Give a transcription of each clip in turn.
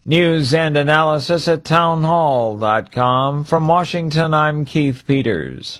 News and analysis at townhall.com. From Washington, I'm Keith Peters.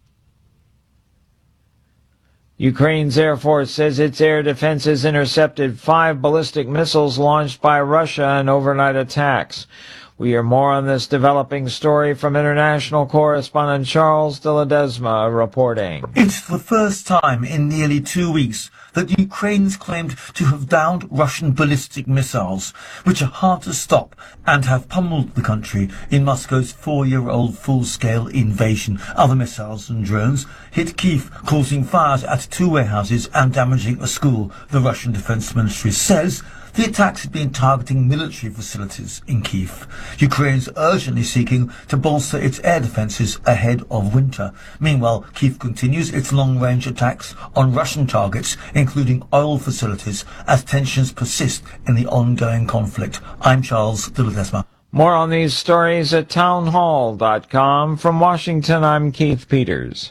Ukraine's Air Force says its air defenses intercepted 5 ballistic missiles launched by Russia in overnight attacks. We hear more on this developing story from international correspondent Charles de Ledesma reporting. It's the first time in nearly 2 weeks that Ukraine's claimed to have downed Russian ballistic missiles, which are hard to stop and have pummeled the country in Moscow's 4-year-old full-scale invasion. Other missiles and drones hit Kyiv, causing fires at 2 warehouses and damaging a school. The Russian Defense Ministry says the attacks had been targeting military facilities in Kyiv. Ukraine is urgently seeking to bolster its air defences ahead of winter. Meanwhile, Kyiv continues its long-range attacks on Russian targets, including oil facilities, as tensions persist in the ongoing conflict. I'm Charles de Ledesma. More on these stories at townhall.com. From Washington, I'm Keith Peters.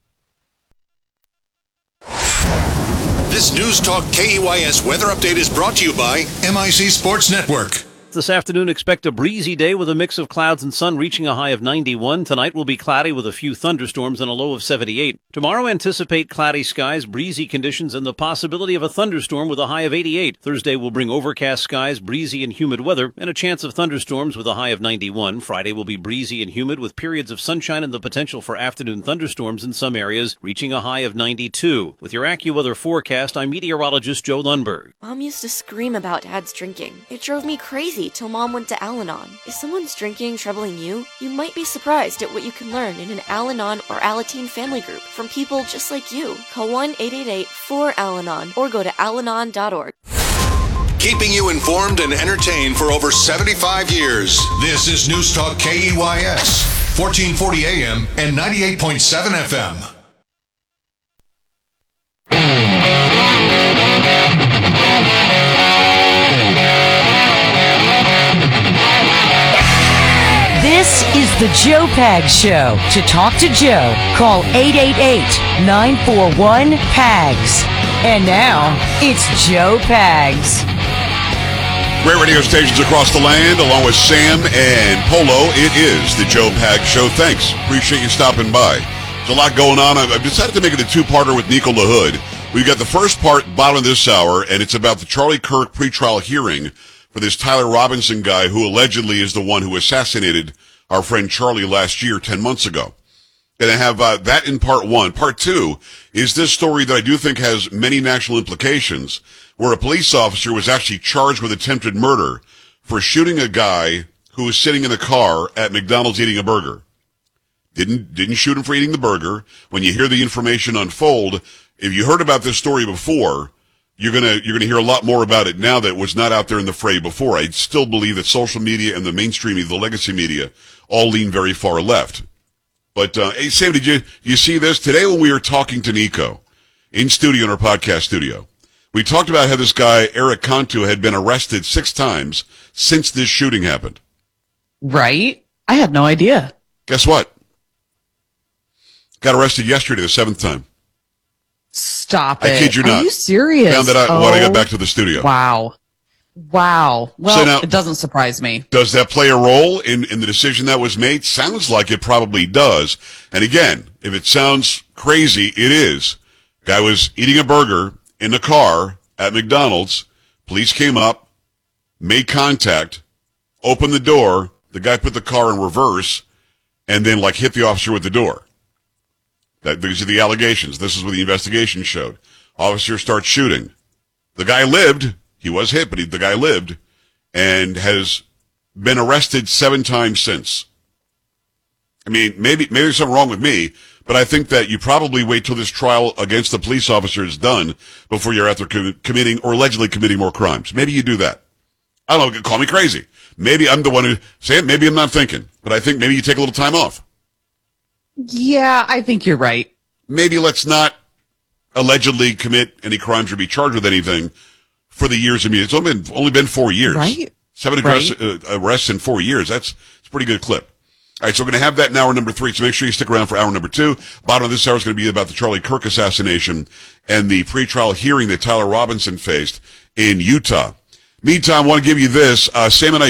This News Talk KEYS weather update is brought to you by MIC Sports Network. This afternoon, expect a breezy day with a mix of clouds and sun reaching a high of 91. Tonight will be cloudy with a few thunderstorms and a low of 78. Tomorrow, anticipate cloudy skies, breezy conditions, and the possibility of a thunderstorm with a high of 88. Thursday will bring overcast skies, breezy and humid weather, and a chance of thunderstorms with a high of 91. Friday will be breezy and humid with periods of sunshine and the potential for afternoon thunderstorms in some areas, reaching a high of 92. With your AccuWeather forecast, I'm meteorologist Joe Lundberg. Mom used to scream about Dad's drinking. It drove me crazy till Mom went to Al-Anon. If someone's drinking troubling you, you might be surprised at what you can learn in an Al-Anon or Alateen family group from people just like you. Call 1-888-4-AL-ANON or go to alanon.org. Keeping you informed and entertained for over 75 years. This is News Talk KEYS, 1440 AM and 98.7 FM. This is the Joe Pags Show. To talk to Joe, call 888-941-PAGS. And now, it's Joe Pags. Great radio stations across the land, along with Sam and Polo. It is the Joe Pags Show. Thanks. Appreciate you stopping by. There's a lot going on. I've decided to make it a two-parter with Nico LaHood. We've got the first part, bottom of this hour, and it's about the Charlie Kirk pretrial hearing for this Tyler Robinson guy who allegedly is the one who assassinated our friend Charlie last year, 10 months ago. And I have that in part one. Part two is this story that I do think has many national implications, where a police officer was actually charged with attempted murder for shooting a guy who was sitting in a car at McDonald's eating a burger. Didn't shoot him for eating the burger. When you hear the information unfold, if you heard about this story before, you're gonna hear a lot more about it now that was not out there in the fray before. I still believe that social media and the mainstream media, the legacy media, all lean very far left. But hey, Sam, did you see this today when we were talking to Nico in studio, in our podcast studio? We talked about how this guy Eric Cantu had been arrested 6 times since this shooting happened. Right? I had no idea. Guess what? Got arrested yesterday, the 7th time. Stop it. I kid you not. Are you serious? Found that out when I got back to the studio. Wow. Well, So now, it doesn't surprise me. Does that play a role in the decision that was made? Sounds like it probably does. And again, if it sounds crazy, it is. Guy was eating a burger in the car at McDonald's. Police came up, made contact, opened the door. The guy put the car in reverse and then hit the officer with the door. These are the allegations. This is what the investigation showed. Officer starts shooting. The guy lived. He was hit, but the guy lived and has been arrested 7 times since. I mean, maybe there's something wrong with me, but I think that you probably wait till this trial against the police officer is done before you're out there committing or allegedly committing more crimes. Maybe you do that. I don't know. Call me crazy. Maybe I'm the one who say it. Maybe I'm not thinking, but I think maybe you take a little time off. Yeah, I think you're right. Maybe let's not allegedly commit any crimes or be charged with anything for the years of media. It's only been 4 years. Right. 7 arrests in 4 years. It's a pretty good clip. All right, so we're going to have that in hour number 3, so make sure you stick around for hour number 2. Bottom of this hour is going to be about the Charlie Kirk assassination and the pretrial hearing that Tyler Robinson faced in Utah. Meantime, I want to give you this. Sam and I